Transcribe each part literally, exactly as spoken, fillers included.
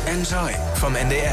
Enjoy vom N D R.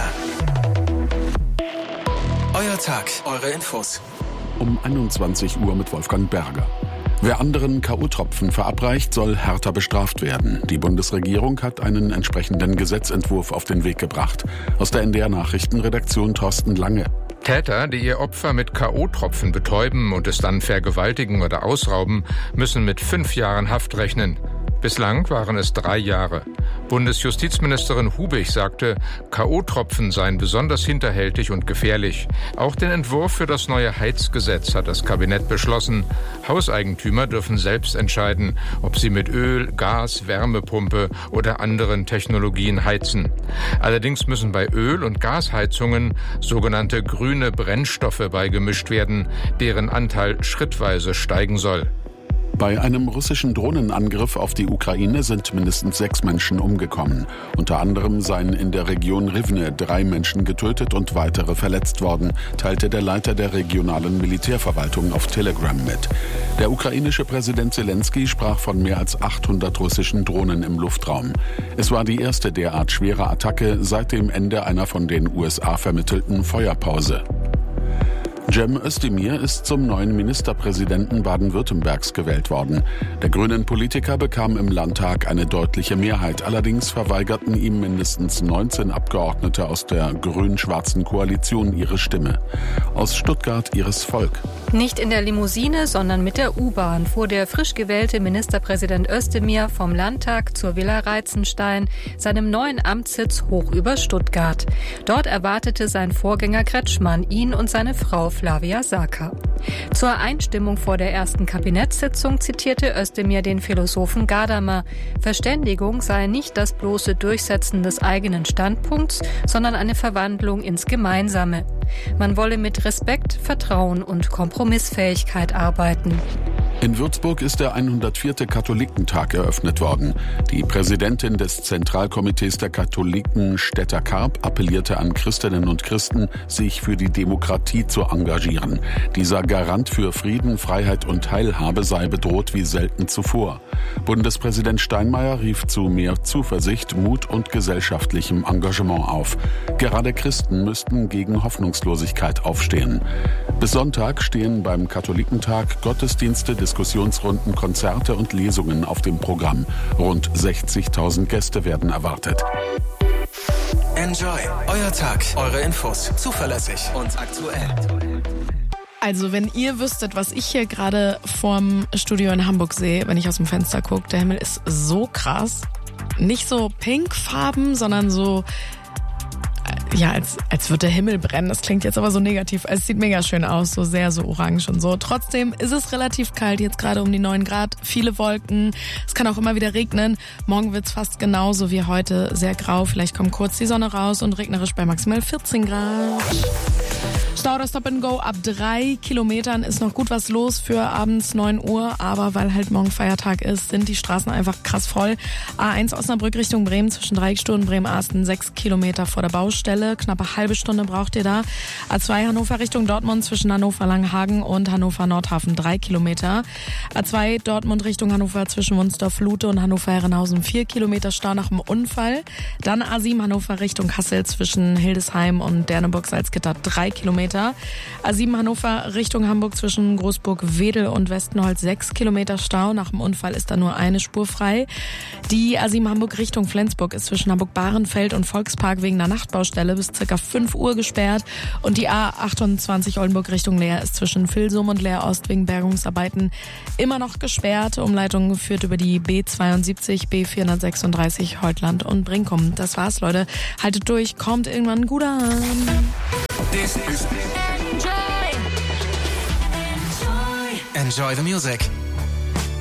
Euer Tag, eure Infos. Um einundzwanzig Uhr mit Wolfgang Berger. Wer anderen K O-Tropfen verabreicht, soll härter bestraft werden. Die Bundesregierung hat einen entsprechenden Gesetzentwurf auf den Weg gebracht. Aus der N D R-Nachrichtenredaktion Thorsten Lange. Täter, die ihr Opfer mit K O-Tropfen betäuben und es dann vergewaltigen oder ausrauben, müssen mit fünf Jahren Haft rechnen. Bislang waren es drei Jahre. Bundesjustizministerin Hubig sagte, K O-Tropfen seien besonders hinterhältig und gefährlich. Auch den Entwurf für das neue Heizgesetz hat das Kabinett beschlossen. Hauseigentümer dürfen selbst entscheiden, ob sie mit Öl, Gas, Wärmepumpe oder anderen Technologien heizen. Allerdings müssen bei Öl- und Gasheizungen sogenannte grüne Brennstoffe beigemischt werden, deren Anteil schrittweise steigen soll. Bei einem russischen Drohnenangriff auf die Ukraine sind mindestens sechs Menschen umgekommen. Unter anderem seien in der Region Rivne drei Menschen getötet und weitere verletzt worden, teilte der Leiter der regionalen Militärverwaltung auf Telegram mit. Der ukrainische Präsident Zelensky sprach von mehr als achthundert russischen Drohnen im Luftraum. Es war die erste derart schwere Attacke seit dem Ende einer von den U S A vermittelten Feuerpause. Cem Özdemir ist zum neuen Ministerpräsidenten Baden-Württembergs gewählt worden. Der grünen Politiker bekam im Landtag eine deutliche Mehrheit. Allerdings verweigerten ihm mindestens neunzehn Abgeordnete aus der grün-schwarzen Koalition ihre Stimme. Aus Stuttgart Iris Volk. Nicht in der Limousine, sondern mit der U-Bahn fuhr der frisch gewählte Ministerpräsident Özdemir vom Landtag zur Villa Reitzenstein, seinem neuen Amtssitz hoch über Stuttgart. Dort erwartete sein Vorgänger Kretschmann ihn und seine Frau Flavia Saka. Zur Einstimmung vor der ersten Kabinettssitzung zitierte Özdemir den Philosophen Gadamer. Verständigung sei nicht das bloße Durchsetzen des eigenen Standpunkts, sondern eine Verwandlung ins Gemeinsame. Man wolle mit Respekt, Vertrauen und Kompromissfähigkeit arbeiten. In Würzburg ist der hundertvierte Katholikentag eröffnet worden. Die Präsidentin des Zentralkomitees der Katholiken, Stetter Karp, appellierte an Christinnen und Christen, sich für die Demokratie zu engagieren. Dieser Garant für Frieden, Freiheit und Teilhabe sei bedroht wie selten zuvor. Bundespräsident Steinmeier rief zu mehr Zuversicht, Mut und gesellschaftlichem Engagement auf. Gerade Christen müssten gegen Hoffnungslosigkeit aufstehen. Bis Sonntag stehen beim Katholikentag Gottesdienste, Diskussionsrunden, Konzerte und Lesungen auf dem Programm. Rund sechzigtausend Gäste werden erwartet. Enjoy, euer Tag, eure Infos, zuverlässig und aktuell. Also wenn ihr wüsstet, was ich hier gerade vorm Studio in Hamburg sehe, wenn ich aus dem Fenster gucke, der Himmel ist so krass. Nicht so pinkfarben, sondern so, ja, als, als würde der Himmel brennen. Das klingt jetzt aber so negativ. Es sieht mega schön aus, so sehr so orange und so. Trotzdem ist es relativ kalt, jetzt gerade um die neun Grad. Viele Wolken. Es kann auch immer wieder regnen. Morgen wird's fast genauso wie heute. Sehr grau. Vielleicht kommt kurz die Sonne raus und regnerisch bei maximal vierzehn Grad. Stau oder Stop and Go ab drei Kilometern ist noch gut was los für abends neun Uhr, aber weil halt morgen Feiertag ist, sind die Straßen einfach krass voll. A eins Osnabrück Richtung Bremen zwischen Dreieckstuhl und Bremen-Arsten sechs Kilometer vor der Baustelle. Knappe halbe Stunde braucht ihr da. A zwei Hannover Richtung Dortmund zwischen Hannover-Langenhagen und Hannover-Nordhafen drei Kilometer. A zwei Dortmund Richtung Hannover zwischen Wunsdorf-Lute und Hannover-Herrenhausen vier Kilometer Stau nach dem Unfall. Dann A sieben Hannover Richtung Kassel zwischen Hildesheim und Derneburg-Salzgitter drei Kilometer. A sieben Hannover Richtung Hamburg zwischen Großburg-Wedel und Westenholz sechs Kilometer Stau. Nach dem Unfall ist da nur eine Spur frei. Die A sieben Hamburg Richtung Flensburg ist zwischen Hamburg-Bahrenfeld und Volkspark wegen einer Nachtbaustelle bis circa fünf Uhr gesperrt. Und die A achtundzwanzig Oldenburg Richtung Leer ist zwischen Vilsum und Leer Ost wegen Bergungsarbeiten immer noch gesperrt. Umleitung führt über die B zweiundsiebzig, B vierhundertsechsunddreißig Heutland und Brinkum. Das war's, Leute. Haltet durch, kommt irgendwann gut an. This is Enjoy. Enjoy. Enjoy the music.